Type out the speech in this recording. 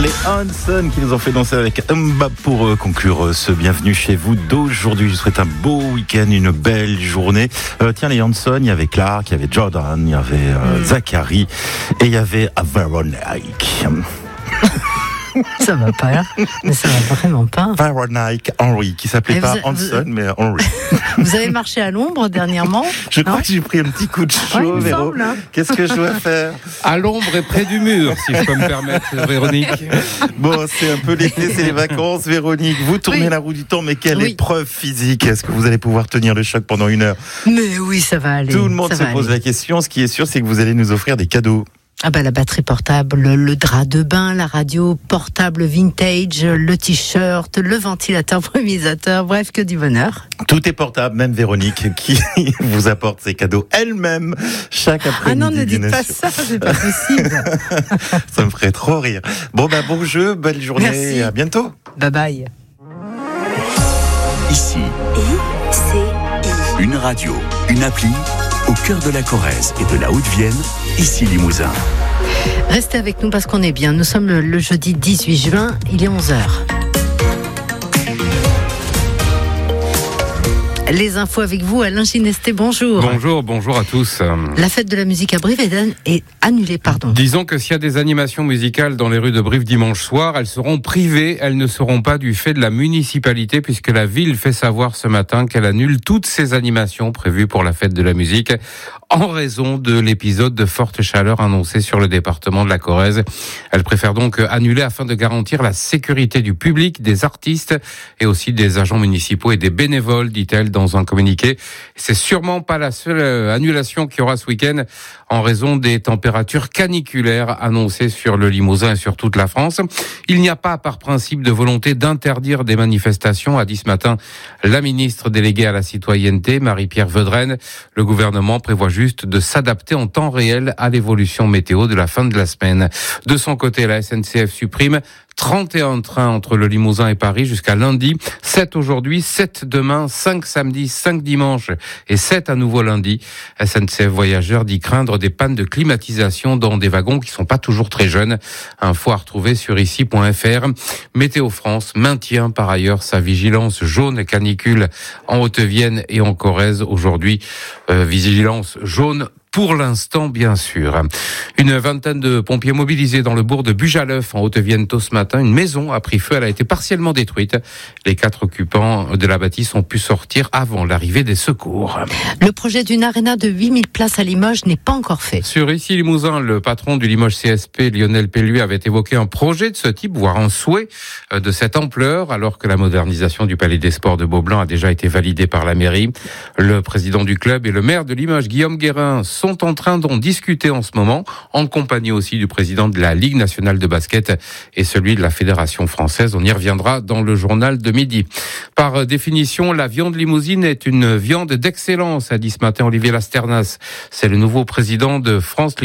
Les Hanson qui nous ont fait danser avec Mba pour conclure ce bienvenue chez vous d'aujourd'hui. Je vous souhaite un beau week-end, une belle journée. Tiens, les Hanson, il y avait Clark, il y avait Jordan, il y avait Zachary et il y avait Véronique. Ça va pas, mais ça va vraiment pas. Véronique Henry, qui s'appelait pas Hanson, mais Henry. Vous avez marché à l'ombre dernièrement? Je crois que j'ai pris un petit coup de chaud, Véro. Qu'est-ce que je dois faire? À l'ombre et près du mur, si je peux me permettre, Véronique. Bon, c'est un peu l'été, c'est les vacances, Véronique. Vous tournez la roue du temps, mais quelle épreuve physique. Est-ce que vous allez pouvoir tenir le choc pendant 1 heure? Mais oui, ça va aller. Tout le monde se pose la question. Ce qui est sûr, c'est que vous allez nous offrir des cadeaux. Ah bah la batterie portable, le drap de bain, la radio portable vintage, le t-shirt, le ventilateur brumisateur, bref, que du bonheur. Tout est portable, même Véronique qui vous apporte ses cadeaux elle-même chaque après-midi. Ah non, ne dites pas ça, c'est pas possible. Ça me ferait trop rire. Bon bon jeu, belle journée. Merci. Et à bientôt. Bye bye. Ici, une radio, une appli, au cœur de la Corrèze et de la Haute-Vienne, ici Limousin. Restez avec nous parce qu'on est bien. Nous sommes le jeudi 18 juin, il est 11h. Les infos avec vous, Alain Ginesté, bonjour. Bonjour à tous. La fête de la musique à Brive est annulée, pardon. Disons que s'il y a des animations musicales dans les rues de Brive dimanche soir, elles seront privées, elles ne seront pas du fait de la municipalité, puisque la ville fait savoir ce matin qu'elle annule toutes ces animations prévues pour la fête de la musique en raison de l'épisode de forte chaleur annoncé sur le département de la Corrèze. Elle préfère donc annuler afin de garantir la sécurité du public, des artistes et aussi des agents municipaux et des bénévoles, dit-elle dans un communiqué. C'est sûrement pas la seule annulation qu'il y aura ce week-end en raison des températures caniculaires annoncées sur le Limousin et sur toute la France. Il n'y a pas par principe de volonté d'interdire des manifestations, a dit ce matin la ministre déléguée à la citoyenneté, Marie-Pierre Vedrenne. Le gouvernement prévoit juste de s'adapter en temps réel à l'évolution météo de la fin de la semaine. De son côté, la SNCF supprime 31 trains entre le Limousin et Paris jusqu'à lundi, 7 aujourd'hui, 7 demain, 5 samedi, 5 dimanche et 7 à nouveau lundi. SNCF Voyageurs dit craindre des pannes de climatisation dans des wagons qui sont pas toujours très jeunes. Info à retrouver sur ici.fr. Météo France maintient par ailleurs sa vigilance jaune canicule en Haute-Vienne et en Corrèze aujourd'hui. Vigilance jaune pour l'instant, bien sûr. Une vingtaine de pompiers mobilisés dans le bourg de Bujaleuf, en Haute-Vienne, tôt ce matin. Une maison a pris feu, elle a été partiellement détruite. Les 4 occupants de la bâtisse ont pu sortir avant l'arrivée des secours. Le projet d'une aréna de 8000 places à Limoges n'est pas encore fait. Sur Ici Limousin, le patron du Limoges CSP, Lionel Pelluet, avait évoqué un projet de ce type, voire un souhait de cette ampleur, alors que la modernisation du Palais des Sports de Beaublanc a déjà été validée par la mairie. Le président du club et le maire de Limoges, Guillaume Guérin, sont en train d'en discuter en ce moment, en compagnie aussi du président de la Ligue nationale de basket et celui de la Fédération française. On y reviendra dans le journal de midi. Par définition, la viande limousine est une viande d'excellence, a dit ce matin Olivier Lasternas. C'est le nouveau président de France